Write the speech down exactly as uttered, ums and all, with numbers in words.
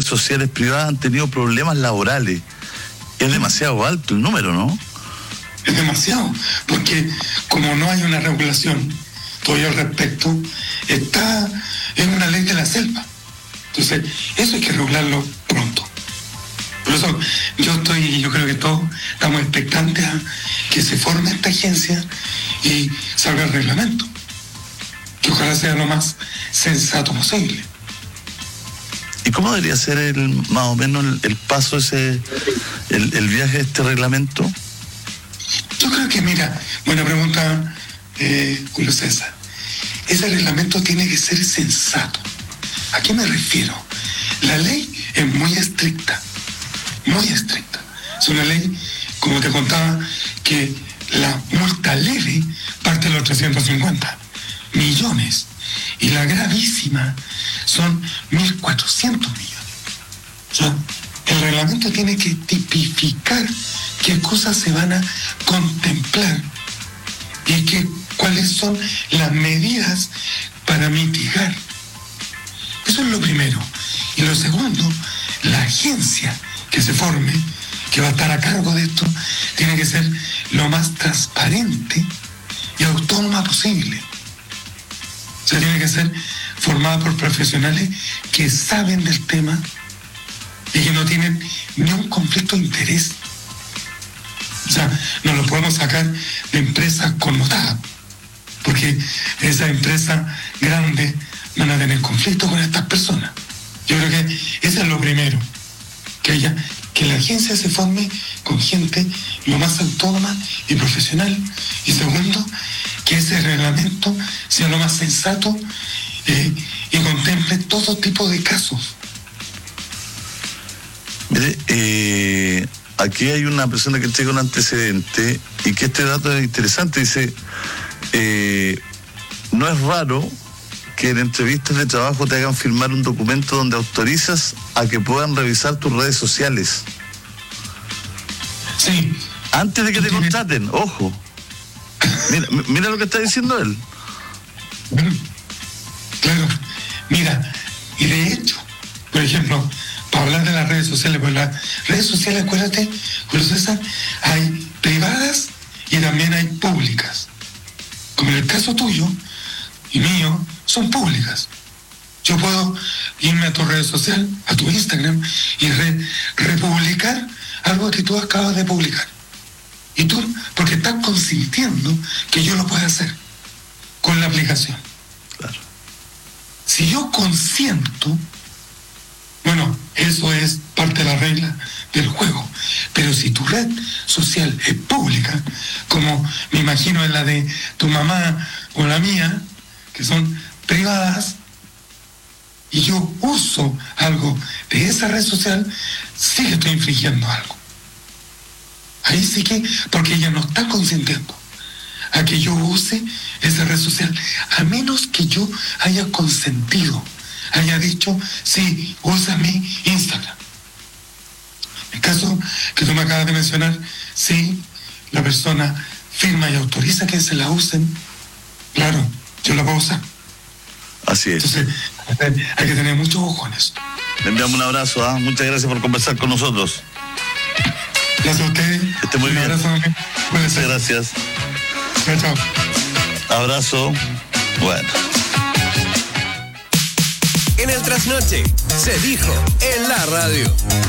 redes sociales privadas han tenido problemas laborales. Es demasiado alto el número, ¿no? Es demasiado, porque como no hay una regulación todavía al respecto, está en una ley de la selva. Entonces, eso hay que regularlo pronto. Por eso yo estoy, yo creo que todos estamos expectantes a que se forme esta agencia y salga el reglamento, que ojalá sea lo más sensato posible. ¿Y cómo debería ser el, más o menos el, el paso ese, el, el viaje de este reglamento? Yo creo que, mira, buena pregunta, eh, Julio César. Ese reglamento tiene que ser sensato. ¿A qué me refiero? La ley es muy estricta, muy estricta. Es una ley, como te contaba, que la multa leve parte de los trescientos cincuenta millones y la gravísima son mil cuatrocientos millones. O sea, el reglamento tiene que tipificar qué cosas se van a contemplar y que, cuáles son las medidas para mitigar. Eso es lo primero. Y lo segundo, la agencia que se forme, que va a estar a cargo de esto, tiene que ser lo más transparente y autónoma posible. O sea, tiene que ser formada por profesionales que saben del tema y que no tienen ni un conflicto de interés. O sea, no lo podemos sacar de empresas connotadas, porque esas empresas grandes van a tener conflicto con estas personas. Yo creo que eso es lo primero, que haya, que la agencia se forme con gente lo más autónoma y profesional. Y segundo, que ese reglamento sea lo más sensato eh, y contemple todo tipo de casos. Mire, eh, aquí hay una persona que tiene un antecedente y que este dato es interesante. Dice, eh, no es raro que en entrevistas de trabajo te hagan firmar un documento donde autorizas a que puedan revisar tus redes sociales. Sí. Antes de que te contraten, ojo. Mira, mira lo que está diciendo él. Claro, mira, y de hecho, por ejemplo, para hablar de las redes sociales, pues las redes sociales, acuérdate, Julio César, hay privadas y también hay públicas. Como en el caso tuyo y mío, son públicas. Yo puedo irme a tu red social, a tu Instagram, y re, republicar algo que tú acabas de publicar. Y tú, porque estás consintiendo que yo lo pueda hacer con la aplicación. Claro. Si yo consiento, bueno, eso es parte de la regla del juego. Pero si tu red social es pública, como me imagino en la de tu mamá o la mía, que son privadas, y yo uso algo de esa red social, sí que estoy infringiendo algo. Ahí sí que, porque ella no está consintiendo a que yo use esa red social, a menos que yo haya consentido, haya dicho, sí, usa mi Instagram. En el caso que tú me acabas de mencionar, sí, la persona firma y autoriza que se la usen, claro, yo la puedo usar. Así es. Entonces, hay que tener mucho ojo en eso. Le enviamos un abrazo, ¿eh? Muchas gracias por conversar con nosotros. Gracias a ustedes. Que esté muy un bien. Abrazo, Muchas gracias. Chao, chao. Abrazo. Bueno. En el trasnoche se dijo en la radio.